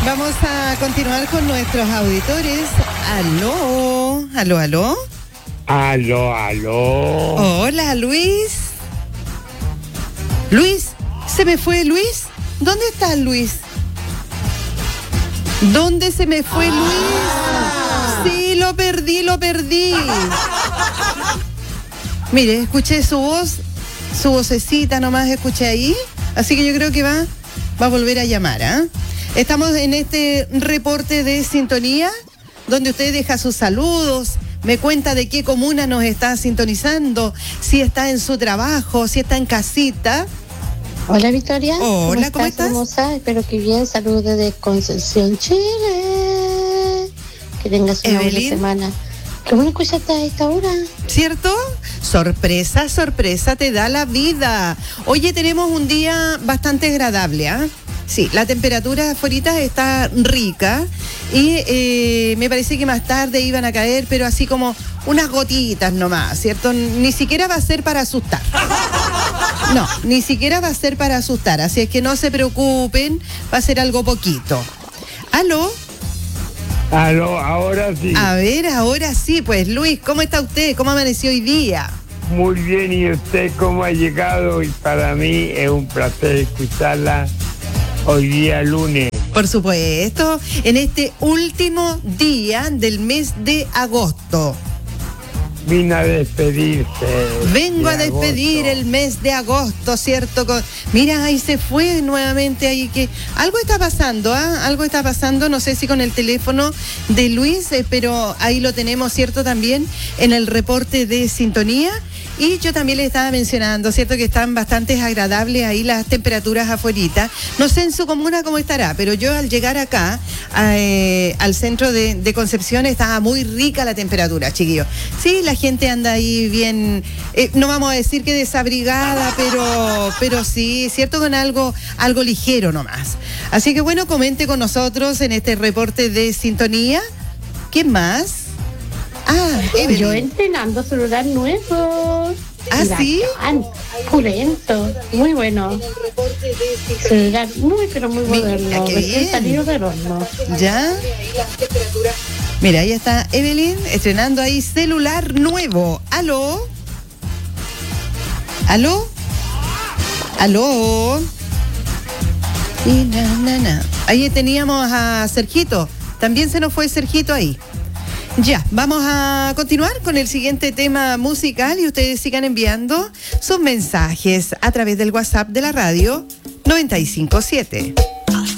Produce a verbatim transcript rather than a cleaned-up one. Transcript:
Vamos a continuar con nuestros auditores. Aló, aló, aló. Aló, aló. Hola, Luis. Luis, ¿se me fue Luis? ¿Dónde está Luis? ¿Dónde se me fue Luis? Sí, lo perdí, lo perdí. Mire, escuché su voz, su vocecita nomás escuché ahí. Así que yo creo que va, va a volver a llamar, ¿ah? ¿eh? Estamos en este reporte de sintonía, donde usted deja sus saludos, me cuenta de qué comuna nos está sintonizando, si está en su trabajo, si está en casita. Hola, Victoria. Hola, ¿cómo estás? ¿Cómo estás? Espero que bien. Saludos desde Concepción, Chile. Que tengas una buena semana. Qué bueno escucharte a esta hora. ¿Cierto? Sorpresa, sorpresa te da la vida. Oye, tenemos un día bastante agradable, ¿ah? ¿eh? Sí, la temperatura afuera está rica y eh, me parece que más tarde iban a caer, pero así como unas gotitas nomás, ¿cierto? Ni siquiera va a ser para asustar. No, ni siquiera va a ser para asustar, así es que no se preocupen, va a ser algo poquito. ¿Aló? Aló, ahora sí. A ver, ahora sí, pues Luis, ¿cómo está usted? ¿Cómo amaneció hoy día? Muy bien, ¿y usted cómo ha llegado? Y para mí es un placer escucharla hoy día lunes. Por supuesto, en este último día del mes de agosto. Vino a despedirse. Vengo de a despedir agosto. el mes de agosto, ¿cierto? Con... Mira, ahí se fue nuevamente ahí que algo está pasando, ¿ah? ¿eh? Algo está pasando, no sé si con el teléfono de Luis, eh, pero ahí lo tenemos, ¿cierto? También en el reporte de sintonía. Y yo también le estaba mencionando, ¿cierto? Que están bastante agradables ahí las temperaturas afuerita. No sé en su comuna cómo estará, pero yo al llegar acá, eh, al centro de, de Concepción, estaba muy rica la temperatura, chiquillos. Sí, la gente anda ahí bien, eh, no vamos a decir que desabrigada, pero, pero sí, ¿cierto? Con algo, algo ligero nomás. Así que bueno, comente con nosotros en este reporte de sintonía. ¿Qué más? Ah, Evelyn. Yo entrenando celular nuevo. ¿Ah, sí? Pulento, muy bueno. Celular muy, pero muy moderno. Recién salido del horno. ¿Ya? Mira, ahí está Evelyn estrenando ahí celular nuevo. ¿Aló? ¿Aló? ¿Aló? Y na, na, na. Ahí teníamos a Sergito. También se nos fue Sergito ahí. Ya, vamos a continuar con el siguiente tema musical y ustedes sigan enviando sus mensajes a través del WhatsApp de la radio noventa y cinco siete.